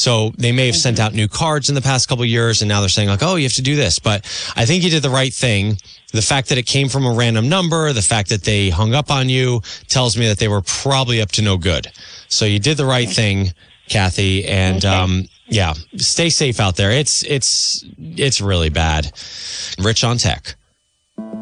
So they may have sent out new cards in the past couple of years, and now they're saying like, oh, you have to do this. But I think you did the right thing. The fact that it came from a random number, the fact that they hung up on you tells me that they were probably up to no good. So you did the right thing, Kathy. And yeah, stay safe out there. It's really bad. Rich on Tech.